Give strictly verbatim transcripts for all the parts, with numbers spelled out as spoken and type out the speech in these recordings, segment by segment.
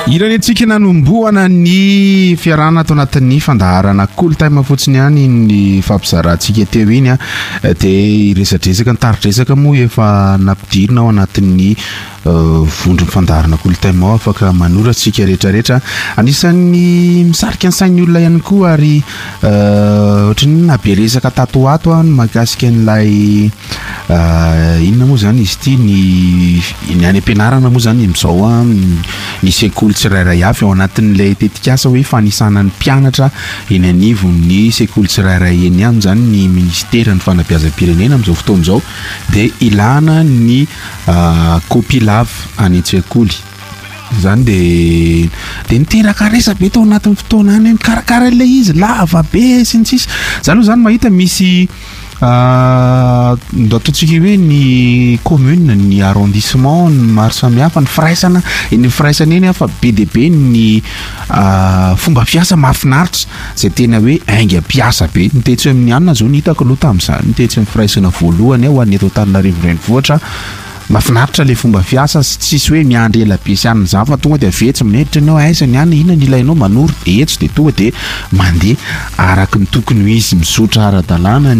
Irany antsika nanomboana ny fiarahana ato anatin'ny fandaharana Cooltime fotsiny ihany ny fampizarantsika teo iny a dia resadresaka nitaridresaka moa efa nampidirina ao anatin'ny vondrony fandaharana Cooltime ao afaka manoratsika rehetrarehetra anisan'ny misarika ny sain'ny olona ihany koa ary ohatrany naberesaka tato ato a mahakasika an'ilay inona moa zany izy ity ny ny any ampianarana moa zany amin'izao a ny sekoly tsirairay avy ao anatin'ilay tetikasa hoe fanisana ny mpianatra eny anivon'ny sekoly tsirairay eny ihany zany ny ministera ny fanabeazam-pirenena amin'izao fotoana izao dia ilana ny copie lave any an-tsekoly zany dia dia niteraka resabe tao anatin'ny fotoana any karakara ilay izy lava be sy ny sisa zany hoe zany mahita misy ndao ataontsika hoe ny commune ny arrondissement ny maro samihafa ny firaisana eny firaisana eny fa be dia be ny fomba fiasa mahafinaritra izay tena hoe ainga piasa be nitetsy amin'ny anina zao ny hitako aloha tamin'izany nitetsy amin'ny firaisana voalohany ho an'ny eto Antananarivo renivohitra mahafinaritra le fomba fiasa tsisy hoe miandry ela be sy anina zany fa tonga dia avetsy minehitra anao aiza ny any inona ny ilainao manoro etso dia tonga dia mandeha araka ny tokony ho izy mizotra ara-dalàna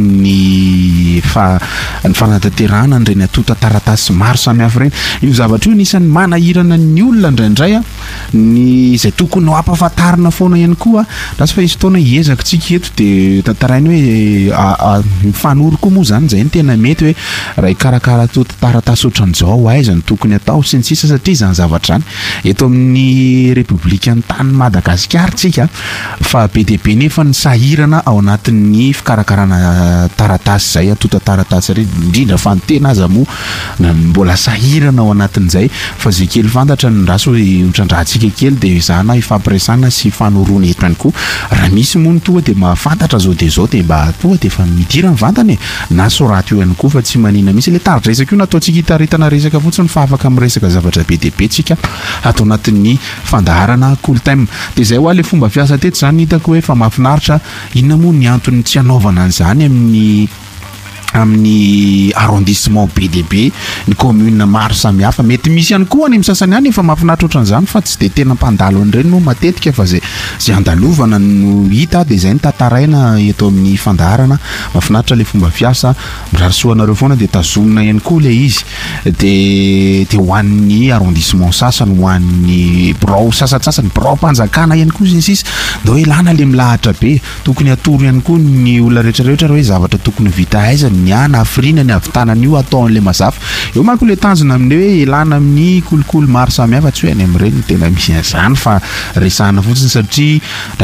ny fa ny fanatanterahana nireny atota taratasy maro samihafa ireny io zavatra io anisan'ny manahirana ny olona indraindray a ny izay tokony ho ampahafantarina foana ihany koa rasy fa izy fotoana hiezaka tsika eto dia tantarainy hoe mifanoro koa moa zany izay ny tena mety hoe raha ikarakara atota taratasy ohatran'izao aiza ny tokony atao sy ny sisa satria zany zavatra zany eto amin'ny republikan'ny tany Madagasikara tsika fa be dia be nefa ny sahirana ao anatin'ny fikarakarana taratasy zay atota taratasy ireny indrindra fa ny tena aza moa na mbola sahirana ao anatin'izay fa zay kely fantatra ny raso otrandrahantsika kely dia zana ifampiresana sy fanorona eto ihany koa raha misy moa ny tonga dia mahafantatra zao dia zao dia mba tonga dia efa midira ny vantany na soraty io ihany koa fa tsy manina misy le taridresaka io nataontsika hitaritana resaka fotsiny fa afaka amin'ny resaka zavatra be dia be tsika ato anatin'ny fandaharana Cooltime dia izay ho a le fomba fiasa teto zany hitako hoe fa mahafinaritra inona moa ny antony tsy hanaovana an'izany amin'ny amin'ny arrondissement be dia be ny commune maro samihafa mety misy ihany koa any amin'ny sasany ihany efa mahafinaritra ohatran'izany fa tsy dia tena mpandalo an'ireny no matetika fa zay zay andalovana no hita dia izay ny tantaraina eto amin'ny fandaharana mahafinaritra le fomba fiasa mirarisoanareo foana dia tazomina ihany koa le izy dia dia ho an'ny arrondissement sasany ho an'ny birao sasatsasany birao mpanjakana ihany koa sy ny sisa ndao ilana le milahatra be tokony atoro ihany koa ny olona rehetrarehetra hoe zavatra tokony vita aiza ny ana afrina ny avitanana io atao an'le mazafa eo manko le tanjona amin'ny hoe ilana amin'ny kolokolo maro samihafa tsy hoe any amin'ireny tena misy an'izany fa resahana fotsiny satria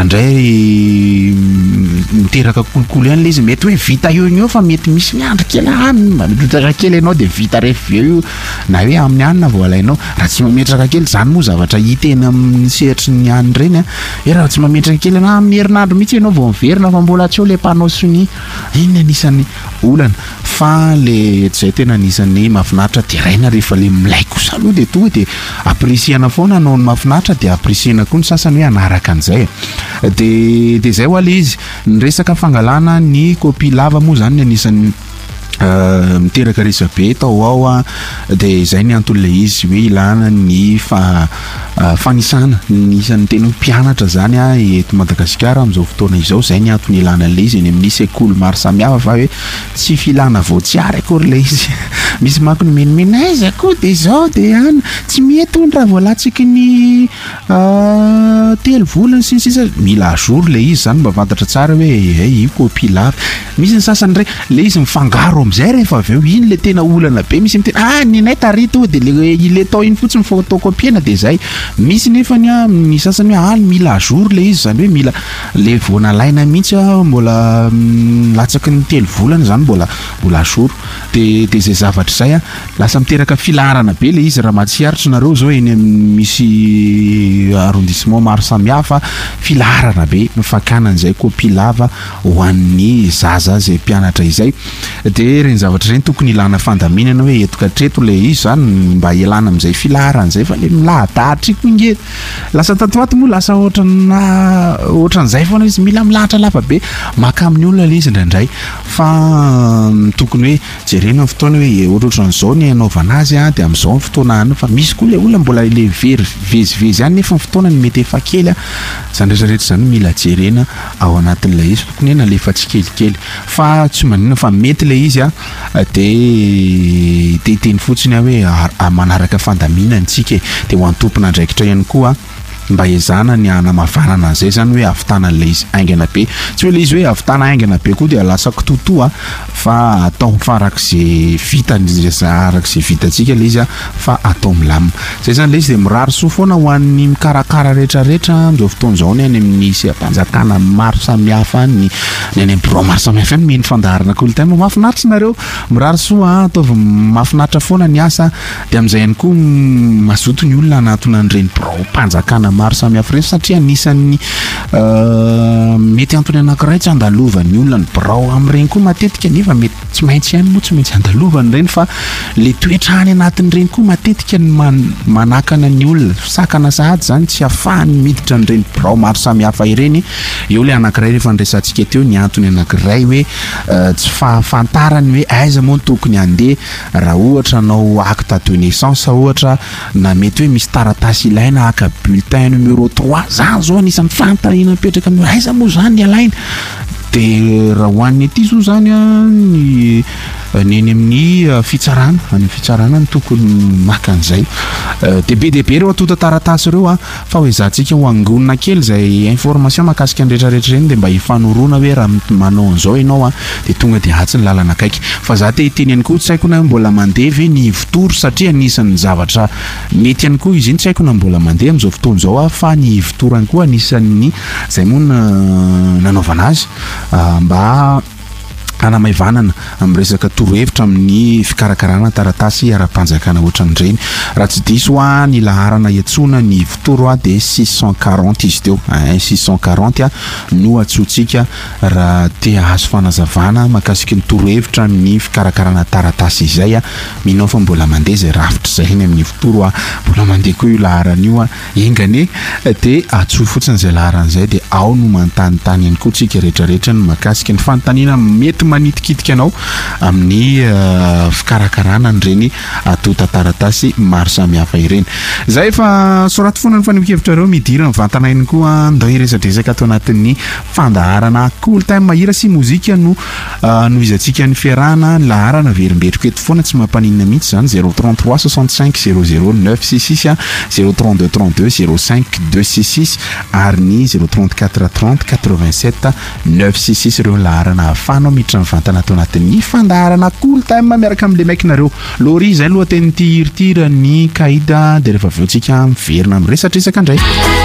ndraindray miteraka kolokolo ihany le izy mety hoe vita io io fa mety misy miandry kely any mametraka kely ianao dia vita rehefa io na hoe amin'ny anina vao alainao raha tsy mametraka kely zany moa zavatra hitena amin'ny sehatry ny any ireny a e raha tsy mametraka kely na amin'ny herinandro mihitsy ianao vao miverina fa mbola tsy eo le mpanao soni iny anisan'ny olana fa le zay tena anisan'ny mahafinaritra dia raina rehefa le milay kosa aloha dia tonga dia apresiana foana anao ny mahafinaritra dia apresiana koa ny sasany hoe anaraka an'izay dia dia zay ho ale izy ny resaka fangalana ny copie lava moa zany ny anisan'ny miteraka resabe tao ao a dia izay ny antony le izy hoe ilana ny fa fanisana ny isan'ny tena mpianatra zany a eto Madagasikara amin'izao fotoana izao izay ny antony ilana le izy eny amin'ny sekoly maro samihafa fa hoe tsy filana voatsiary akory le izy misy manko ny menimena aiza koa dia izao dia any tsy mety ony raha voalantsika ny telo volana sy ny sisa mila ajour le izy zany mba fantatra tsara hoe io copie lava misy ny sasany ndray le izy mifangaro amin'izay rehefa avy eo iny le tena olana be misy mitena ah ny nay tary to dia le ile tao iny fotsiny photocopiena dia zay misy nefa ny a ny sasany hoe any mila ajour le izy zany hoe mila le voanalaina mihitsy a mbola latsaky ny telo volana zany mbola mbola ajour dia dia zay zavatra izay a lasa miteraka filarana be le izy raha mahatsiaritra nareo zao eny misy arrondissement maro samihafa filarana be mifakanan'izay copie lava ho an'ny zaza zay mpianatra izay dia reny zavatra ireny tokony ilana fandaminana hoe etoka treto le izy zany mba ialana amin'izay filaran'izay fa le milahadahatra tsika inge lasa tatoato moa lasa ohatrana ohatran'izay foana izy mila milahatra lava be maka amin'ny olona le izy indraindray fa tokony hoe jerena fotoana hoe ohatrohatran'izao ny anaovana azy a dia amin'izao ny fotoana any fa misy koa le olona mbola le very vezivezy ihany nefa ny fotoana ny mety efa kely a zany rehetrarehetra zany mila jerena ao anatin'ilay izy tokony hoe nalefa tsikelikely fa tsy manina fa mety le izy a dia teteny fotsiny hoe manaraka fandaminana tsika dia ho antompona andraikitra ihany koa mba ezana ny anamavanana an'izay zany hoe avitanan'ilay izy aingana be tsy hoe le izy hoe avitana aingana be koa dia lasa kitotoa fa atao farak'izay vita arak'izay vitantsika le izy a fa atao milamina zay zany le izy dia mirary soa foana ho an'ny mikarakara rehetrarehetra amin'izao fotoan'izao ny any amin'ny sehampanjakana maro samihafa ny ny any ambiro maro samihafa any miheny fandaharana kolotana mahafinaritra nareo mirary soa ataovy mahafinaritra foana ny asa dia amin'izay ihany koa mazoto ny olona anatona an'ireny biro mpanjakana maro samihafa ireny satria anisan'ny mety antony anankiray tsy andalovan'ny olona ny birao amin'ireny koa matetika nefa mety tsy maintsy ihany moa tsy maintsy andalovany ireny fa le toetra any anatin'ireny koa matetika ny manakana ny olona sakana sahady zany tsy ahafahany miditra n'ireny birao maro samihafa ireny eo le anankiray rehefa nresantsika teo ny antony anankiray hoe tsy fahafantarany hoe aiza moa ny tokony handeha raha ohatra anao acte de naissance ohatra na mety hoe misy taratasy ilaina aka bulletin numéro trois zany zao anisan'ny fantariana mipetraka amin'ny aiza moa zany ny alaina dia raha hoan'ny aty zao zany a ny neny amin'ny fitsarana any fitsarana ny tokony maka an'izay dia be dia be ireo atota taratasy ireo a fa hoe zantsika ho angonina kely izay information mahakasika ny rehetrarehetra ireny dia mba hifanoroana hoe raha manao an'izao ianao a dia tonga dia hatsy ny lalana akaiky fa za te hiteny ihany koa tsy haiko na mbola mandeha ve ny hivitoro satria anisan'ny zavatra mety ihany koa izy iny tsy haiko na mbola mandeha amin'izao fotoan'izao a fa ny hivitoro ihany koa anisan'ny izay moa nanaovana azy mba anamaivanana amin'ny resaka torohevitra amin'ny fikarakarana taratasy ara-panjakana ohatran'ireny raha tsy diso a ny laharana iatsona ny vitoro a dia six cent quarante izy teo six cent quarante a no atsotsika raha te ahazo fanazavana mahakasika ny torohevitra amin'ny fikarakarana taratasy izay a minao fa mbola mandeha izay rafitra izay ny amin'ny vitoro a mbola mandeha koa io laharan'io a engane dia atsoy fotsiny izay laharan'izay dia ao no mantanitany ihany koa tsika rehetrarehetra no mahakasika ny fanontaniana mety manitikitika anao amin'ny fikarakarana an'ireny atota taratasy maro samihafa ireny zay fa soraty foana ny fanehoan-kevitra ireo midira mivantana ihany koa ndao iresadresaka atao anatin'ny fandaharana cool time mahira sy mozika no no izantsika ny fiarahana laharana verimbetriko eto foana tsy mampaninina mihitsy zany zéro trente-trois soixante-cinq zéro zéro neuf six six zéro trente-deux trente-deux zéro cinq deux six six ary ny zéro trente-quatre trente quatre-vingt-sept neuf six six ireo laharana ahafahanao miditra mivantana atao anatin'ny fandaharana cool time miaraka amin'le maikinareo lori zay loha teny tiritira ny kaida dia rehefa aveo tsika miverina amin'ny resatresaka indray